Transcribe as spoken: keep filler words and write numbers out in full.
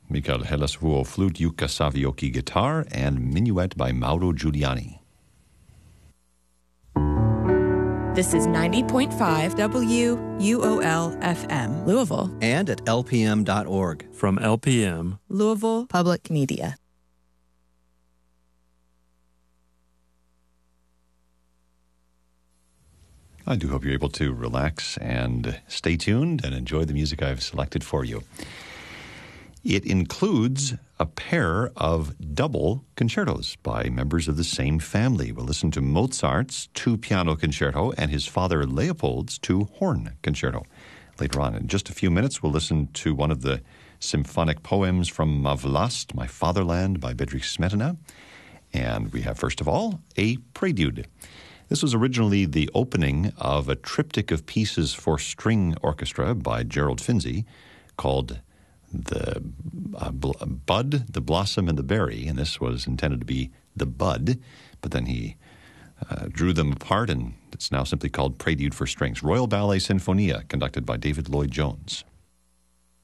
Michael Hellasvuo flute, Jukka Savioki guitar, and Minuet by Mauro Giuliani. This is ninety point five W U O L F M, Louisville. And at L P M dot org. From L P M, Louisville Public Media. I do hope you're able to relax and stay tuned and enjoy the music I've selected for you. It includes a pair of double concertos by members of the same family. We'll listen to Mozart's two-piano concerto and his father Leopold's two-horn concerto. Later on, in just a few minutes, we'll listen to one of the symphonic poems from Ma Vlast, My Fatherland, by Bedřich Smetana. And we have, first of all, a prelude. This was originally the opening of a triptych of pieces for string orchestra by Gerald Finzi called the uh, Bud, the Blossom, and the Berry, and this was intended to be the Bud, but then he uh, drew them apart, and it's now simply called Prelude for Strings. Royal Ballet Sinfonia, conducted by David Lloyd-Jones.